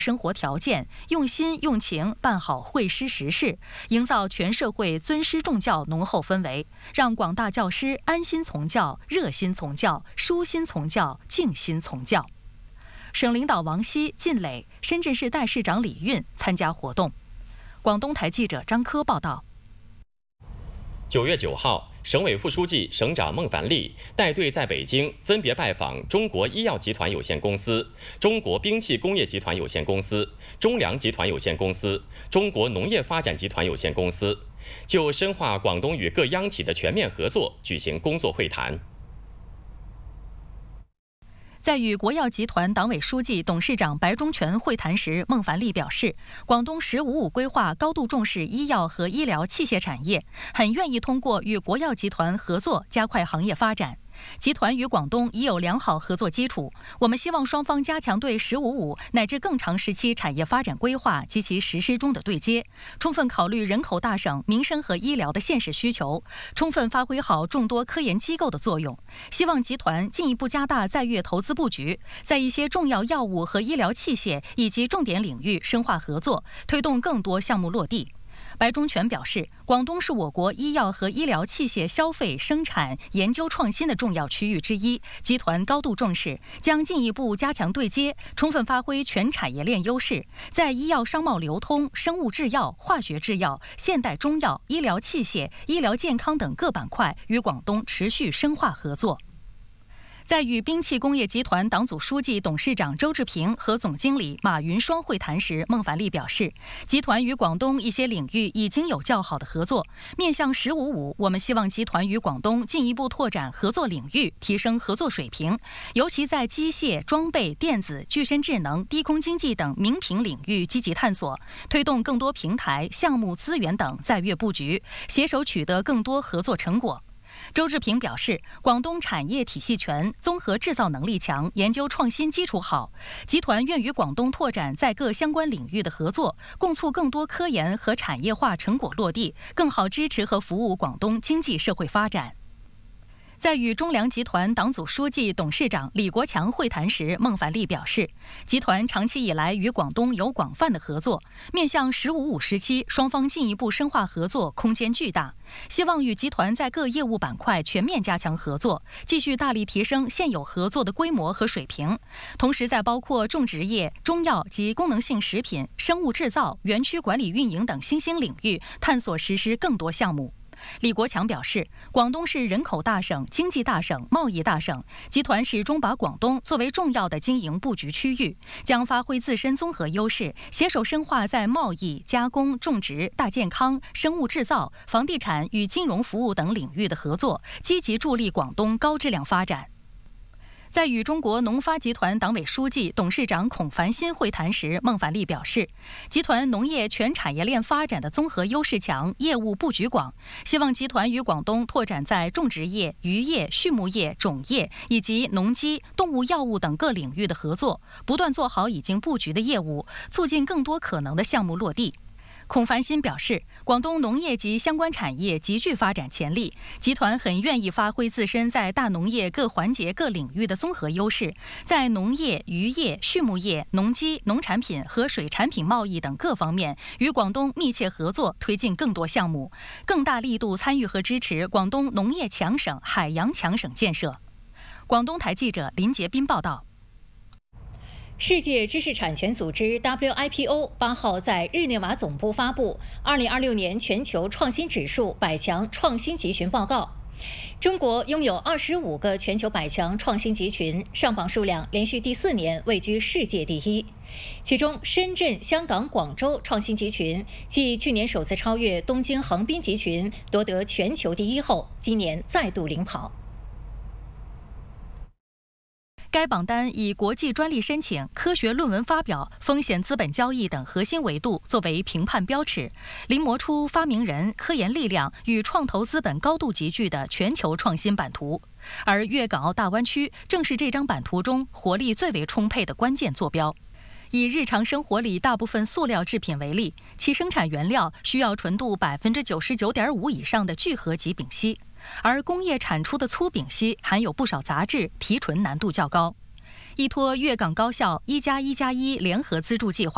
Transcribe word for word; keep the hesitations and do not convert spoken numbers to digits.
生活条件，用心用情办好会师实事，营造全社会尊师重教浓厚氛围，让广大教师安心从教、热心从教、舒心从教、静心从教。省领导王希、靳磊、深圳市代市长李运参加活动。广东台记者张科报道。 九月九号，省委副书记、省长孟凡利带队在北京分别拜访中国医药集团有限公司、中国兵器工业集团有限公司、中粮集团有限公司、中国农业发展集团有限公司，就深化广东与各央企的全面合作举行工作会谈。 在与国药集团党委书记、董事长白忠全会谈时，孟凡利表示，广东“十五五”规划高度重视医药和医疗器械产业，很愿意通过与国药集团合作加快行业发展。集团与广东已有良好合作基础，我们希望双方加强对“十五五”乃至更长时期产业发展规划及其实施中的对接，充分考虑人口大省、民生和医疗的现实需求，充分发挥好众多科研机构的作用。希望集团进一步加大在粤投资布局，在一些重要药物和医疗器械以及重点领域深化合作，推动更多项目落地。白忠全表示，广东是我国医药和医疗器械消费、生产、研究创新的重要区域之一，集团高度重视，将进一步加强对接，充分发挥全产业链优势，在医药商贸流通、生物制药、化学制药、现代中药、医疗器械、医疗健康等各板块与广东持续深化合作。在与兵器工业集团党组书记、董事长周志平和总经理马云双会谈时，孟凡利表示，集团与广东一些领域已经有较好的合作。面向“十五五”，我们希望集团与广东进一步拓展合作领域，提升合作水平，尤其在机械、装备、电子、具身智能、低空经济等名品领域积极探索，推动更多平台、项目、资源等在粤布局，携手取得更多合作成果。周志平表示，广东产业体系全，综合制造能力强，研究创新基础好，集团愿与广东拓展在各相关领域的合作，共促更多科研和产业化成果落地，更好支持和服务广东经济社会发展。在与中粮集团党组书记、董事长李国强会谈时，孟凡利表示，集团长期以来与广东有广泛的合作，面向“十五五”时期，双方进一步深化合作空间巨大，希望与集团在各业务板块全面加强合作，继续大力提升现有合作的规模和水平，同时在包括种植业、中药及功能性食品、生物制造、园区管理运营等新兴领域探索实施更多项目。李国强表示，广东是人口大省、经济大省、贸易大省，集团始终把广东作为重要的经营布局区域，将发挥自身综合优势，携手深化在贸易、加工、种植、大健康、生物制造、房地产与金融服务等领域的合作，积极助力广东高质量发展。在与中国农发集团党委书记、董事长孔繁新会谈时，孟凡利表示，集团农业全产业链发展的综合优势强，业务布局广，希望集团与广东拓展在种植业、渔业、畜牧业、种业以及农机、动物药物等各领域的合作，不断做好已经布局的业务，促进更多可能的项目落地。孔繁新表示，广东农业及相关产业极具发展潜力，集团很愿意发挥自身在大农业各环节各领域的综合优势，在农业、渔业、畜牧业、农机、农产品和水产品贸易等各方面与广东密切合作，推进更多项目，更大力度参与和支持广东农业强省、海洋强省建设。广东台记者林杰斌报道。 世界知识产权组织 W I P O 八号在日内瓦总部发布二零二六年全球创新指数百强创新集群报告。中国拥有二十五个全球百强创新集群，上榜数量连续第四年位居世界第一。其中，深圳、香港、广州创新集群继去年首次超越东京横滨集群，夺得全球第一后，今年再度领跑。 该榜单以国际专利申请、科学论文发表、风险资本交易等核心维度作为评判标尺，临摹出发明人、科研力量与创投资本高度集聚的全球创新版图。而粤港澳大湾区正是这张版图中活力最为充沛的关键坐标。以日常生活里大部分塑料制品为例，其生产原料需要纯度百分之九十九点五以上的聚合级丙烯，而工业产出的粗丙烯含有不少杂质，提纯难度较高。依托粤港高校“一加一加一”联合资助计划，